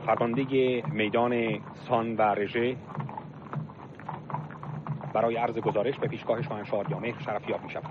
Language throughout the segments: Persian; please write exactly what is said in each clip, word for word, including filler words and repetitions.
فرمانده میدان سان و رژه برای عرض گزارش به پیشگاه شاهنشاه آریامهر شرفیاب می شود.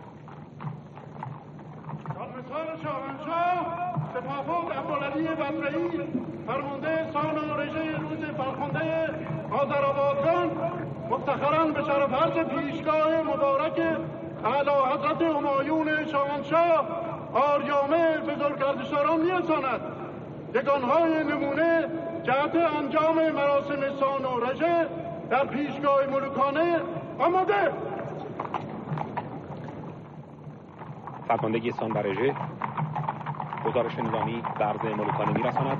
سالمسار شاهنشاه سپاهبد عبدالعلی بدرعی فرمانده سان و رژه روز فرخنده آذرآبادگان مفتخراً به شرف عرض پیشگاه مبارک اعلی حضرت همایون شاهنشاه آریامهر بزرگردشداران می‌رساند. یگانهای نمونه جهت انجام مراسم سان و رژه در پیشگاه ملوکانه آماده. فرماندگی سان و رژه گزارش نظامی به عرض ملوکانه می‌رساند.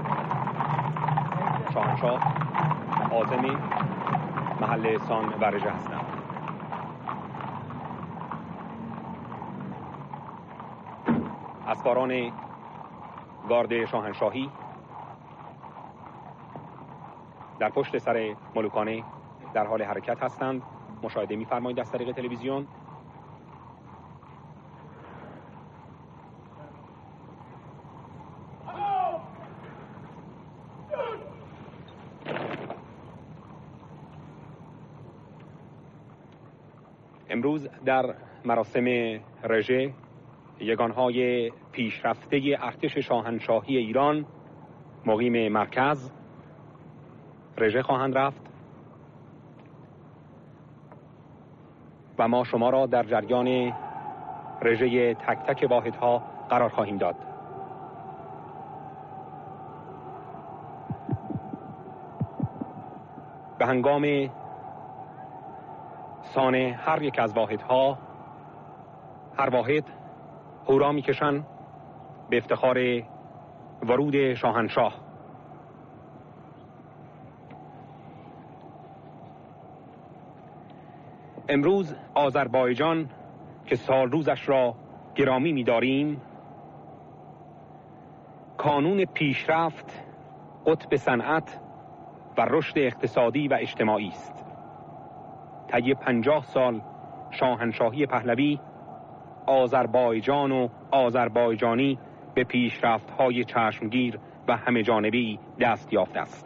شاهنشاه عازم محل سان و رژه هستند. اسواران گارد شاهنشاهی در پشت سر ملوکانه در حال حرکت هستند. مشاهده می‌فرمایید از طریق تلویزیون. امروز در مراسم رژه یگانهای پیشرفته ارتش شاهنشاهی ایران مقیم مرکز رژه خواهند رفت و ما شما را در جریان رژه تک تک واحدها قرار خواهیم داد. به هنگام سان هر یک از واحدها هر واحد هورا می‌کشند به افتخار ورود شاهنشاه. امروز آذربایجان که سال روزش را گرامی می‌داریم کانون پیشرفت، قطب صنعت و رشد اقتصادی و اجتماعی است. طی پنجاه سال شاهنشاهی پهلوی آذربایجان و آذربایجانی به پیشرفت‌های چشمگیر و همه جانبه‌ای دست یافته است.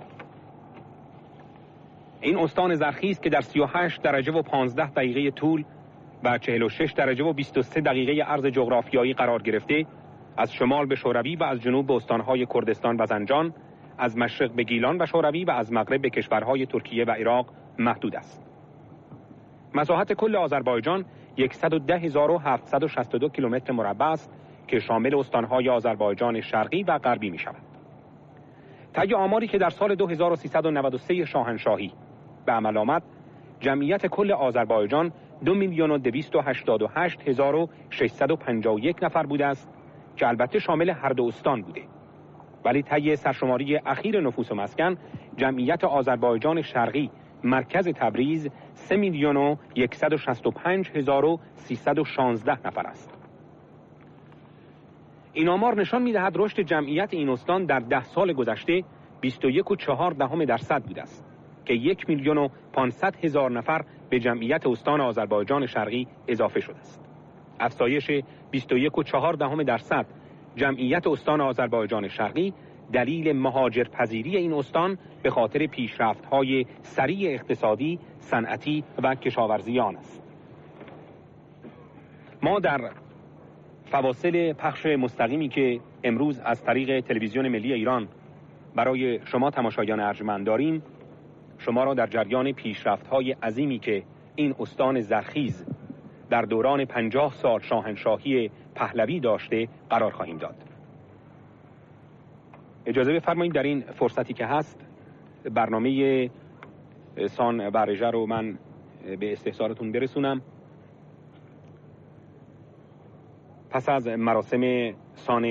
این استان زرخیز که در سی و هشت درجه و پانزده دقیقه طول و چهل و شش درجه و بیست و سه دقیقه عرض جغرافیایی قرار گرفته، از شمال به شوروی و از جنوب به استان‌های کردستان و زنجان، از مشرق به گیلان و شوروی و از مغرب به کشورهای ترکیه و عراق محدود است. مساحت کل آذربایجان صد و ده هزار و هفتصد و شصت و دو کیلومتر مربع است که شامل استان‌های آذربایجان شرقی و غربی می‌شود. طی آماری که در سال دو هزار و سیصد و نود و سه شاهنشاهی به عمل آمد، جمعیت کل آذربایجان دو میلیون و دویست و هشتاد و هشت هزار و ششصد و پنجاه و یک نفر بوده است که البته شامل هر دو استان بوده. ولی طی سرشماری اخیر نفوس و مسکن، جمعیت آذربایجان شرقی مرکز تبریز سه میلیون و صد و شصت و پنج هزار و سیصد و شانزده نفر است. این آمار نشان می‌دهد رشد جمعیت این استان در ده سال گذشته بیست و یک و چهار دهم درصد بوده است که یک میلیون و پانصد هزار نفر به جمعیت استان آذربایجان شرقی اضافه شده است. افزایش بیست و یک و چهار دهم درصد جمعیت استان آذربایجان شرقی دلیل مهاجرپذیری این استان به خاطر پیشرفت‌های سریع اقتصادی، صنعتی و کشاورزی آن است. ما در فواصل پخش مستقیمی که امروز از طریق تلویزیون ملی ایران برای شما تماشایان ارجمند داریم، شما را در جریان پیشرفت‌های عظیمی که این استان زرخیز در دوران پنجاه سال شاهنشاهی پهلوی داشته قرار خواهیم داد. اجازه بفرمایید در این فرصتی که هست برنامه سان و رژه رو من به استحضارتون برسونم. پس از مراسم سان